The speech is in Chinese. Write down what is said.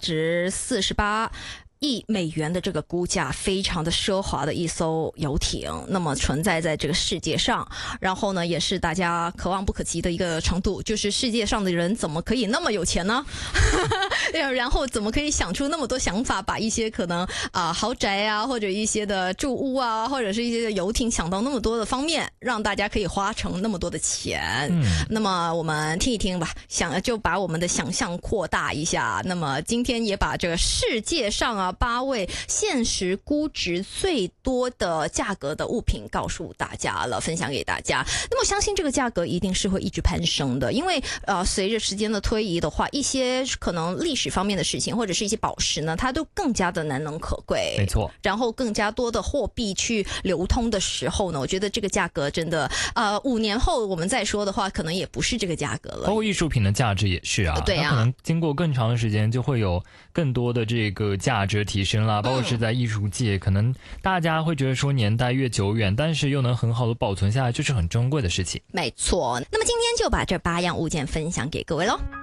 值48亿美元的这个估价，非常的奢华的一艘游艇，那么存在在这个世界上，然后呢，也是大家可望不可及的一个程度，就是世界上的人怎么可以那么有钱呢？然后怎么可以想出那么多想法，把一些可能豪宅啊，或者一些的住屋啊，或者是一些的游艇，想到那么多的方面，让大家可以花成那么多的钱。那么我们听一听吧，就把我们的想象扩大一下。那么今天也把这个世界上8位现实估值最多的价格的物品告诉大家了，分享给大家。那么相信这个价格一定是会一直攀升的，因为随着时间的推移的话，一些可能历史方面的事情或者是一些宝石呢，它都更加的难能可贵。 没错。 然后更加多的货币去流通的时候呢，我觉得这个价格真的5年后我们再说的话，可能也不是这个价格了。 包括艺术品的价值也是啊， 对啊， 它可能经过更长的时间就会有更多的这个价值提升啦，包括是在艺术界，可能大家会觉得说年代越久远，但是又能很好的保存下来，就是很珍贵的事情。 没错。那么今天就把这8样物件分享给各位咯。